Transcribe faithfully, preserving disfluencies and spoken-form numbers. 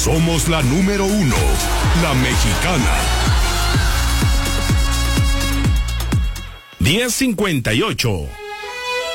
Somos la número uno, la mexicana. diez cincuenta y ocho.